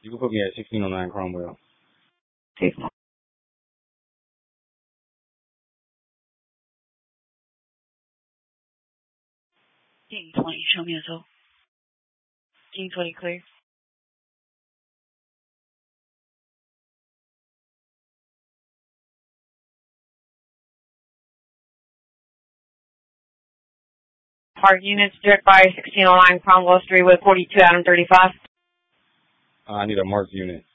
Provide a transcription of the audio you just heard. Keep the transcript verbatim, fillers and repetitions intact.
You can put me at sixteen oh nine Cromwell. Two. King twenty, show me a tool. King twenty clear. Park units, direct by sixteen oh nine Cromwell Street with forty-two Adam thirty-five. Uh, I need a marked unit.